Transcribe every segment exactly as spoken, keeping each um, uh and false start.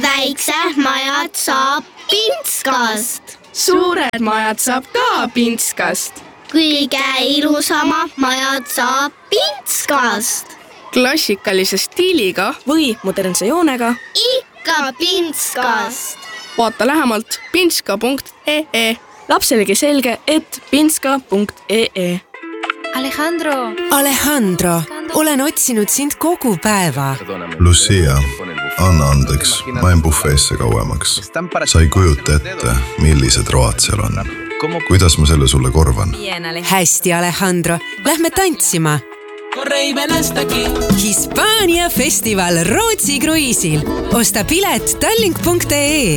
väiksed majad saab Pintskast. Suured majad saab ka Pintskast. Kõige ilusamad majad saab Pintskast. Klassikalise stiiliga või modernse joonega. Ikka Pintskast. Vaata lähemalt pintska punkt ee. Lapselegi selge, et pintska punkt ee. Alejandro. Alejandro, olen otsinud sind kogu päeva. Lucia, anna andeks, ma en bufeesse kauemaks. Sa ei kujuta ette, millised road seal on. Kuidas ma selle sulle korvan? Hästi, Alejandro, lähme tantsima. Hispaania festival Rootsi kruiisil. Osta pilet tallink punkt ee.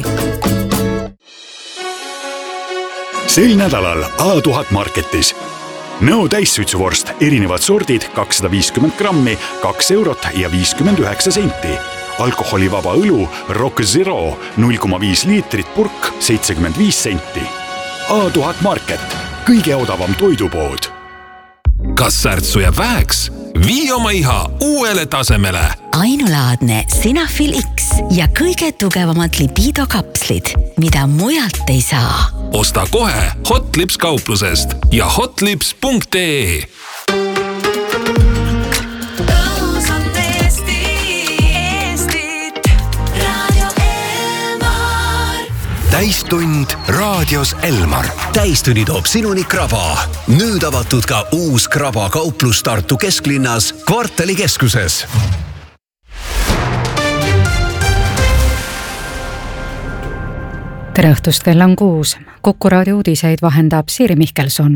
Sel nädalal A tuhat Marketis. Nõo täissuitsuvorst, erinevad sordid, kakssada viiskümmend grammi, kaks eurot ja viiskümmend üheksa senti. Alkoholivaba õlu Rock Zero, null koma viis liitrit purk, seitsekümmend viis senti. A tuhat Market, kõige odavam toidupood. Kas särtsu jääb väheks? Vii oma iha uuele tasemele. Ainulaadne Sinafil X ja kõige tugevamad libido kapslid, mida mujalt ei saa. Osta kohe Hotlips kauplusest ja hotlips punkt ee. Täistund raadios Elmar. Täistunni toob sinuni Kraba. Nüüd avatud ka uus Kraba kauplus Tartu kesklinnas Kvartali keskuses. Tere õhtust, kell on kuus. Kuku raadio uudiseid vahendab Siiri Mihkelson.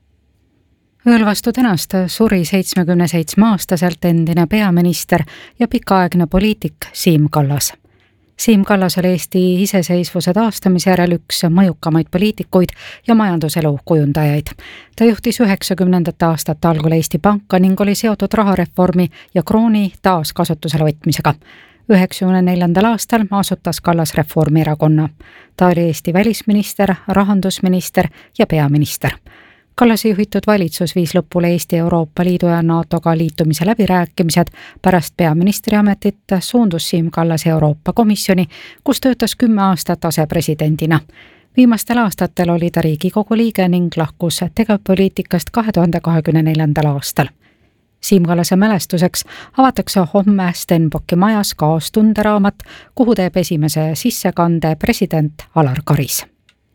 Ööl vastu tänast suri seitsmekümne seitsme aastaselt endine peaminister ja pikaaegne poliitik Siim Kallas. Siim Kallas oli Eesti iseseisvuse taastamise järel üks mõjukamaid poliitikuid ja majanduselu kujundajaid. Ta juhtis üheksakümnendate aastate algul Eesti Panka ning oli seotud rahareformi ja krooni taas kasutusele võtmisega. üheksakümne neljandal aastal asutas Kallas Reformierakonna. Ta oli Eesti välisminister, rahandusminister ja peaminister. Kallase juhitud valitsus viis lõpule Eesti Euroopa Liidu ja NATOga liitumise läbirääkimised. Pärast peaministri ametit suundus Siim Kallas Euroopa Komisjoni, kus töötas kümme aastat asepresidendina. Viimastel aastatel oli ta Riigikogu liige ning lahkus tegevpoliitikast kahe tuhande kahekümne neljandal aastal. Siim Kallase mälestuseks avatakse homme Stenbocki majas kaastunderaamat, kuhu teeb esimese sissekande president Alar Karis.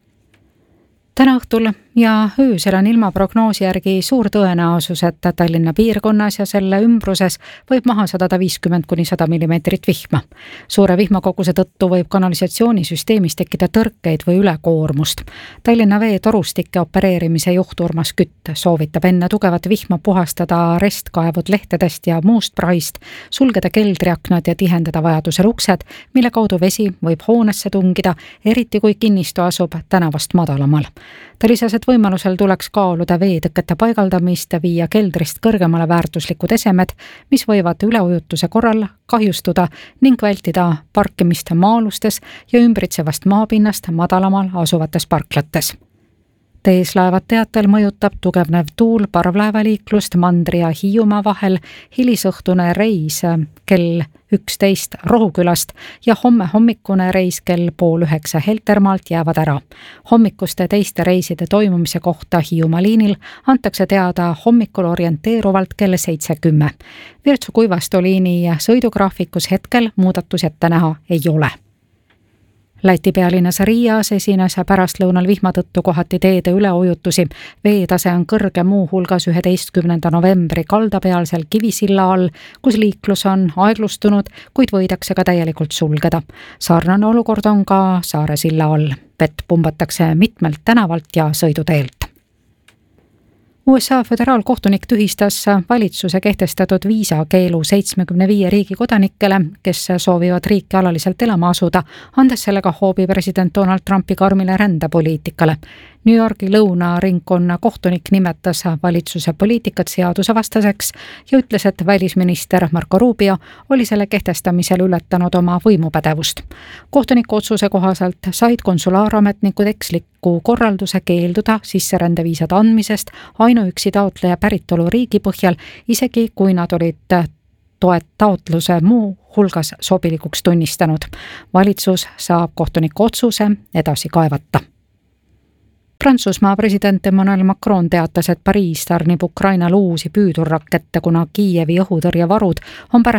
Täna õhtul ja öösel on ilmaprognoosi järgi suur tõenäosus, et Tallinna piirkonnas ja selle ümbruses võib maha sada viiskümmend kuni sada millimeetrit vihma. Suure vihmakoguse tõttu võib kanalisatsioonisüsteemis tekkida tõrkeid või ülekoormust. Tallinna veetorustike opereerimise juht Urmas Kütt soovitab enne tugevat vihma puhastada restkaevud lehtedest ja muust prahist, sulgeda keldriaknad ja tihendada vajadusel uksed, mille kaudu vesi võib hoonesse tungida, eriti kui kinnistu asub tänavast madalamal. Ta lisas, et võimalusel tuleks kaaluda veetõkete paigaldamist, viia keldrist kõrgemale väärtuslikud esemed, mis võivad üleujutuse korral kahjustuda ning vältida parkimist maa-alustes ja ümbritsevast maapinnast madalamal asuvates parklates. Teeslaevad teatel mõjutab tugevnev tuul parvlaevaliiklust Mandri ja Hiiumaa vahel, hilisõhtune reis kell üksteist Rohukülast ja homme hommikune reis kell pool üheksa Heltermaalt jäävad ära. Hommikuste teiste reiside toimumise kohta Hiiumaa liinil antakse teada hommikul orienteeruvalt kell seitse kümme. Virtsu-Kuivastu liini sõidugraafikus hetkel muudatus ette näha ei ole. Läti pealinnas Riias esines pärastlõunal vihma tõttu kohati teede üleujutusi. Veetase on kõrge muu hulgas üheteistkümnenda novembri kaldapealsel Kivisilla all, kus liiklus on aeglustunud, kuid võidakse ka täielikult sulgeda. Sarnane olukord on ka Saare silla all. Vett pumbatakse mitmelt tänavalt ja sõiduteelt. U S A föderaalkohtunik tühistas valitsuse kehtestatud viisakeelu seitsmekümne viie riigi kodanikele, kes soovivad riiki alaliselt elama asuda, andes sellega hoobi president Donald Trumpi karmile rändepoliitikale. New Yorgi lõunaringkonna kohtunik nimetas valitsuse poliitikat seadusevastaseks ja ütles, et välisminister Marco Rubio oli selle kehtestamisel ületanud oma võimupädevust. Kohtuniku otsuse kohaselt said konsulaarametnikud eksliku korralduse keelduda sisserändeviisade andmisest ainuüksi taotleja päritolu riigi põhjal, isegi kui nad olid toet taotluse muu hulgas sobilikuks tunnistanud. Valitsus saab kohtuniku otsuse edasi kaevata. Prantsusmaa president Emmanuel Macron teatas, et Pariis tarnib Ukrainale uusi püüdurrakette, kuna Kiievi õhutõrjevarud on pärast